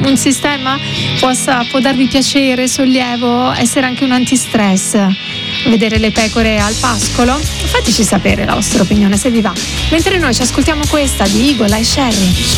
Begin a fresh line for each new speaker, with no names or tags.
un sistema può darvi piacere, sollievo, essere anche un antistress, vedere le pecore al pascolo? Fateci sapere la vostra opinione se vi va. Mentre noi ci ascoltiamo questa di Eagle-Eye Cherry.